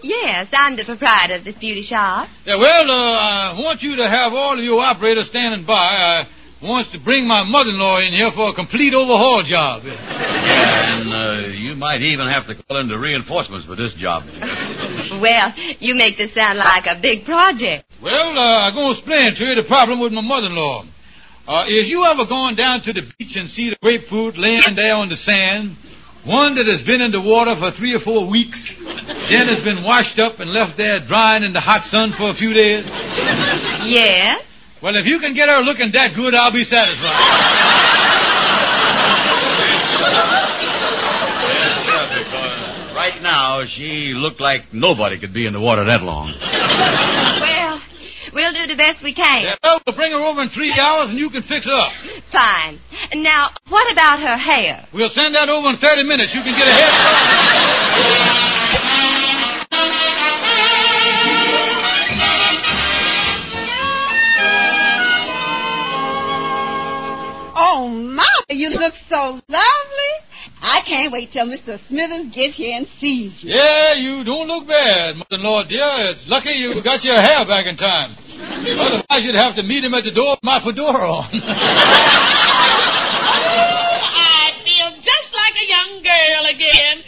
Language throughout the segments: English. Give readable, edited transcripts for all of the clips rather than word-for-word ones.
Yes, I'm the proprietor of this beauty shop. Yeah, well, I want you to have all of your operators standing by. I want to bring my mother-in-law in here for a complete overhaul job. And you might even have to call in the reinforcements for this job. Well, you make this sound like a big project. Well, I'm going to explain to you the problem with my mother-in-law. Is you ever gone down to the beach and see the grapefruit laying there on the sand? One that has been in the water for 3 or 4 weeks, then has been washed up and left there drying in the hot sun for a few days? Yes? Well, if you can get her looking that good, I'll be satisfied. Yes, because right now she looked like nobody could be in the water that long. Well, we'll do the best we can. Yeah, well, we'll bring her over in 3 hours and you can fix her up. Fine. Now, what about her hair? We'll send that over in 30 minutes. You can get a haircut. Oh, Mama, you look so lovely. I can't wait till Mr. Smithers gets here and sees you. Yeah, you don't look bad, mother-in-law, dear. It's lucky you got your hair back in time. Otherwise, you'd have to meet him at the door with my fedora on. I feel just like a young girl again.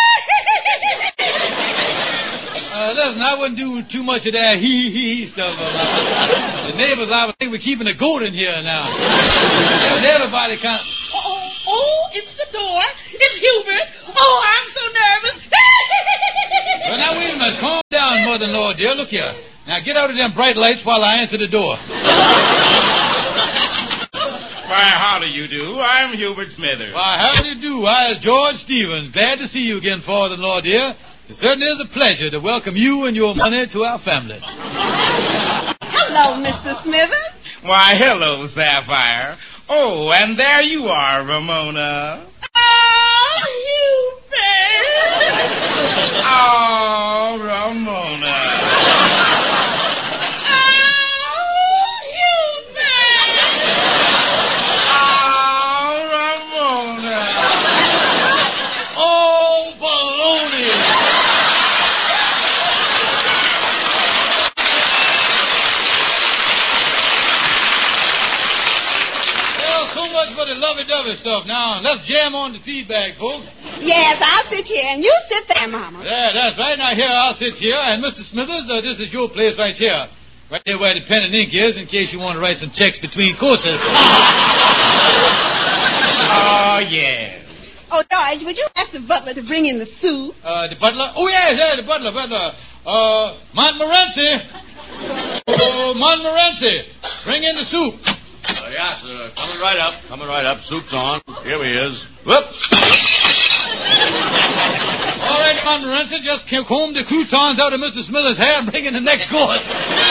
Listen, I wouldn't do too much of that hee-hee stuff. The neighbors, I would think we're keeping a goat in here now. Everybody kind of... Oh, it's the door. It's Hubert. Oh, I'm so nervous. Well, now, wait a minute. Calm down, mother-in-law, dear. Look here. Now, get out of them bright lights while I answer the door. Why, how do you do? I'm Hubert Smithers. Why, how do you do? I is George Stevens. Glad to see you again, father-in-law, dear. It certainly is a pleasure to welcome you and your money to our family. Hello, Mr. Smithers. Why, hello, Sapphire. Oh, and there you are, Ramona. Oh, Hubert. Oh, Ramona. For the lovey-dovey stuff. Now, let's jam on the feedback, folks. Yes, I'll sit here, and you sit there, Mama. Yeah, that's right. Now, here, I'll sit here. And, Mr. Smithers, this is your place right here. Right there where the pen and ink is, in case you want to write some checks between courses. Oh, yes. Oh, George, would you ask the butler to bring in the soup? The butler? Oh, yeah, the butler. Montmorency. Oh, Montmorency. Bring in the soup. Yeah, sir. Coming right up. Soup's on. Here he is. Whoop. All right, Montmorency, just comb the croutons out of Mr. Smithers' hair and bring in the next course.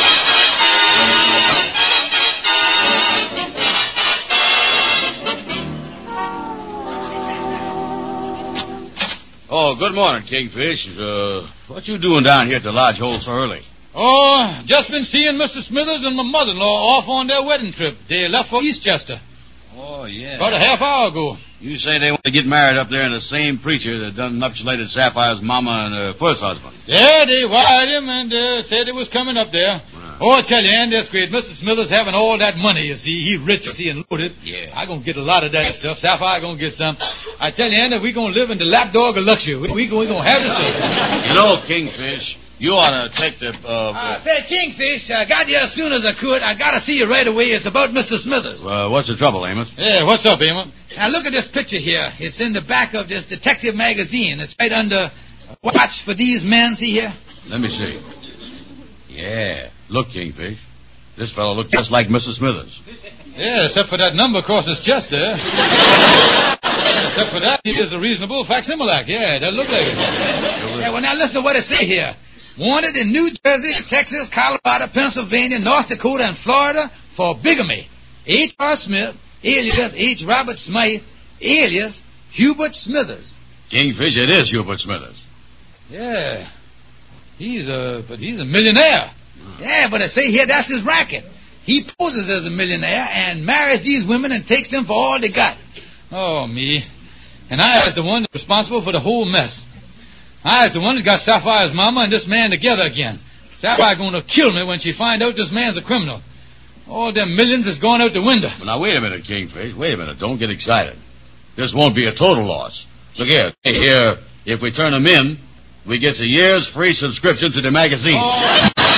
Oh, good morning, Kingfish. What you doing down here at the lodge hole so early? Oh, just been seeing Mr. Smithers and my mother-in-law off on their wedding trip. They left for Eastchester. Oh, yeah. About a half hour ago. You say they want to get married up there in the same preacher that done nuptialated Sapphire's mama and her first husband. Yeah, they wired him and said it was coming up there. Wow. Oh, I tell you, Ann, that's great. Mr. Smithers having all that money, you see. He rich, you see, and loaded. Yeah. I gonna get a lot of that stuff. Sapphire gonna get some. I tell you, Ann, that we gonna live in the lapdog of luxury. We gonna have this thing. You know, Kingfish, you ought to take the... I said, Kingfish, I got you as soon as I could. I gotta see you right away. It's about Mr. Smithers. What's the trouble, Amos? Yeah, what's up, Amos? Now, look at this picture here. It's in the back of this detective magazine. It's right under Watch for These Men. See here? Let me see. Yeah. Look, Kingfish. This fellow looked just like Mr. Smithers. Yeah, except for that number across his chest there. Except for that, he is a reasonable facsimile. Yeah, that look like it. Yeah, well, now listen to what it say here. Wanted in New Jersey, Texas, Colorado, Pennsylvania, North Dakota, and Florida for bigamy. H.R. Smith, alias H. Robert Smythe, alias Hubert Smithers. Kingfish, it is Hubert Smithers. Yeah. He's a millionaire. Yeah, but I say here that's his racket. He poses as a millionaire and marries these women and takes them for all they got. Oh, me. And I was the one responsible for the whole mess. I was the one that got Sapphire's mama and this man together again. Sapphire gonna kill me when she find out this man's a criminal. All them millions is going out the window. Well, now, wait a minute, Kingfish. Wait a minute. Don't get excited. This won't be a total loss. Look here, if we turn them in, we get a year's free subscription to the magazine. Oh.